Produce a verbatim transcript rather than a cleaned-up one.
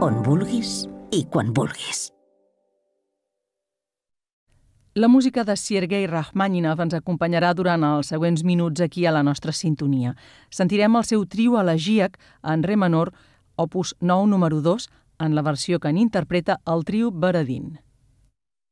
on vulguis i quan vulguis. La música de Sergei Rachmaninov ens acompanyarà durant els següents minuts aquí a la nostra sintonia. Sentirem el seu trio elegíac en re menor, opus nou número dos, en la versió que n'interpreta el trio Borodin.